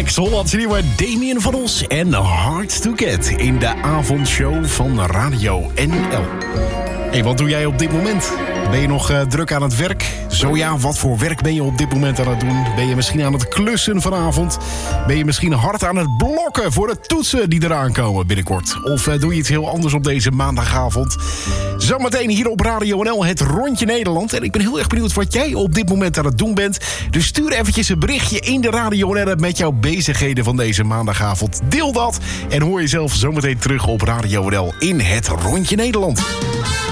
Ex-Hollandse nieuwe Damien van Os en Hard to Get in de avondshow van Radio NL. Hey, wat doe jij op dit moment? Ben je nog druk aan het werk? Zo ja, wat voor werk ben je op dit moment aan het doen? Ben je misschien aan het klussen vanavond? Ben je misschien hard aan het blokken voor de toetsen die eraan komen binnenkort? Of doe je iets heel anders op deze maandagavond? Zometeen hier op Radio NL het Rondje Nederland. En ik ben heel erg benieuwd wat jij op dit moment aan het doen bent. Dus stuur eventjes een berichtje in de Radio NL met jouw bezigheden van deze maandagavond. Deel dat en hoor jezelf zometeen terug op Radio NL in het Rondje Nederland.